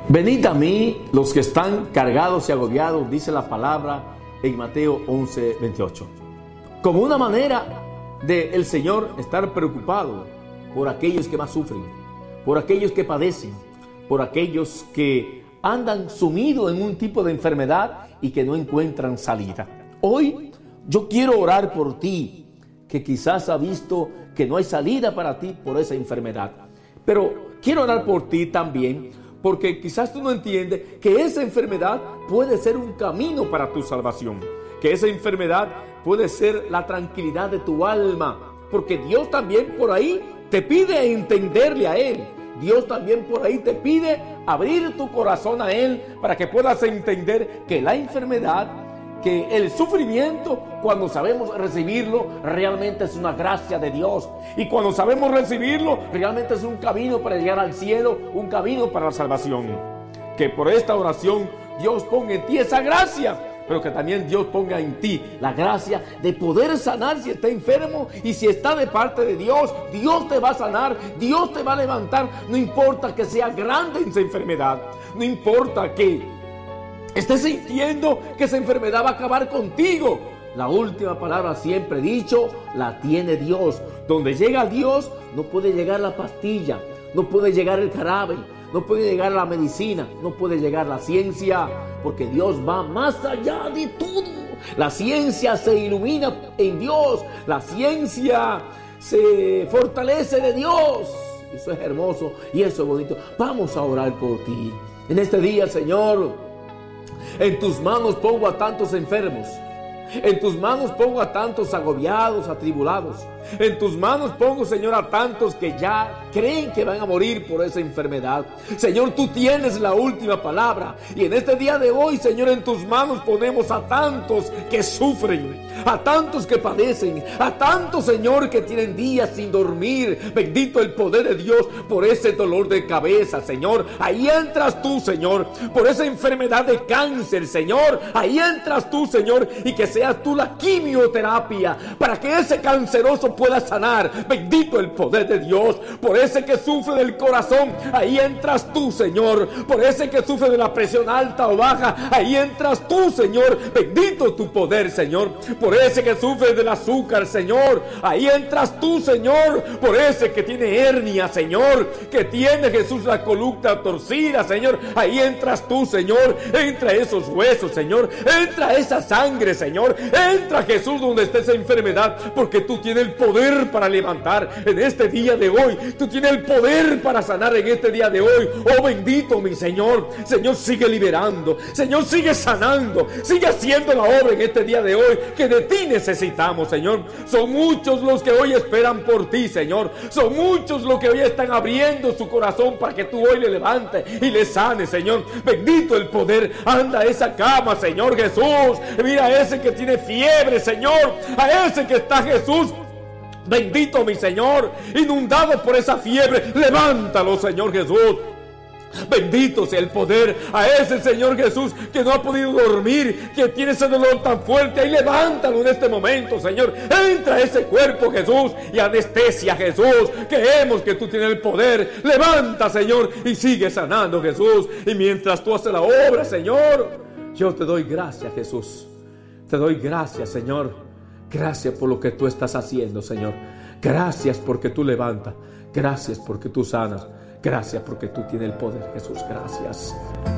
Venid a mí los que están cargados y agobiados, dice la palabra en Mateo 11:28. Como una manera de el Señor estar preocupado por aquellos que más sufren, por aquellos que padecen, por aquellos que andan sumidos en un tipo de enfermedad y que no encuentran salida. Hoy yo quiero orar por ti, que quizás has visto que no hay salida para ti por esa enfermedad. Pero quiero orar por ti también, porque quizás tú no entiendes que esa enfermedad puede ser un camino para tu salvación, que esa enfermedad puede ser la tranquilidad de tu alma, porque Dios también por ahí te pide entenderle a Él. Dios también por ahí te pide abrir tu corazón a Él para que puedas entender que la enfermedad, que el sufrimiento, cuando sabemos recibirlo, realmente es una gracia de Dios. Y cuando sabemos recibirlo, realmente es un camino para llegar al cielo, un camino para la salvación. Que por esta oración Dios ponga en ti esa gracia, pero que también Dios ponga en ti la gracia de poder sanar si está enfermo. Y si está de parte de Dios, Dios te va a sanar, Dios te va a levantar. No importa que sea grande esa enfermedad, no importa que estés sintiendo que esa enfermedad va a acabar contigo. La última palabra, siempre he dicho, la tiene Dios. Donde llega Dios, no puede llegar la pastilla, no puede llegar el jarabe, no puede llegar la medicina, no puede llegar la ciencia, porque Dios va más allá de todo. La ciencia se ilumina en Dios, la ciencia se fortalece de Dios. Eso es hermoso y eso es bonito. Vamos a orar por ti. En este día, Señor, en tus manos pongo a tantos enfermos. En tus manos pongo a tantos agobiados, atribulados. En tus manos pongo, Señor, a tantos que ya creen que van a morir por esa enfermedad. Señor, tú tienes la última palabra. Y en este día de hoy, Señor, en tus manos ponemos a tantos que sufren, a tantos que padecen, a tantos, Señor, que tienen días sin dormir. Bendito el poder de Dios por ese dolor de cabeza, Señor. Ahí entras tú, Señor, por esa enfermedad de cáncer, Señor. Ahí entras tú, Señor, y que seas tú la quimioterapia para que ese canceroso pueda sanar. Bendito el poder de Dios por ese que sufre del corazón. Ahí entras tú, Señor. Por ese que sufre de la presión alta o baja, ahí entras tú, Señor. Bendito tu poder, Señor. Por ese que sufre del azúcar, Señor, ahí entras tú, Señor. Por ese que tiene hernia, Señor, que tiene, Jesús, la columna torcida, Señor, ahí entras tú, Señor. Entra esos huesos, Señor. Entra esa sangre, Señor. Entra, Jesús, donde esté esa enfermedad, porque tú tienes el poder para levantar en este día de hoy. Tú tienes el poder para sanar en este día de hoy. Oh, bendito mi Señor. Señor, sigue liberando. Señor, sigue sanando. Sigue haciendo la obra en este día de hoy que de ti necesitamos, Señor. Son muchos los que hoy esperan por ti, Señor. Son muchos los que hoy están abriendo su corazón para que tú hoy le levantes y le sanes, Señor. Bendito el poder. Anda a esa cama, Señor Jesús. Mira a ese que tiene fiebre, Señor. A ese que está, Jesús, bendito mi Señor, inundado por esa fiebre. Levántalo, Señor Jesús. Bendito sea el poder. A ese, Señor Jesús, que no ha podido dormir, que tiene ese dolor tan fuerte, ahí levántalo en este momento, Señor. Entra a ese cuerpo, Jesús, y anestesia, Jesús. Creemos que tú tienes el poder. Levanta, Señor, y sigue sanando, Jesús. Y mientras tú haces la obra, Señor, yo te doy gracias, Jesús. Te doy gracias, Señor. Gracias por lo que tú estás haciendo, Señor. Gracias porque tú levantas. Gracias porque tú sanas. Gracias porque tú tienes el poder, Jesús. Gracias.